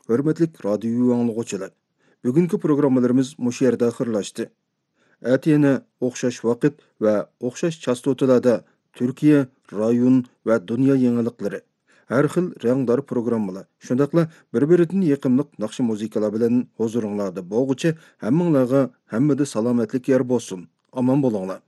Hörmetlik radyo anlıqçılar. Bugünkü programmalarımız muş yerdə axırlaşdı. Әтені оқшаш вақыт və оқшаш частоталарда Türkiye, rayon və dünya yenilikləri, hər xil rəngdar proqrammalar, şundaqla bir-birindən yaqınlıq naqşı muzikalar bilan huzurunlarda boğucu həmminglarga həmmida salomatlik yer bolsun. Aman bolinglar.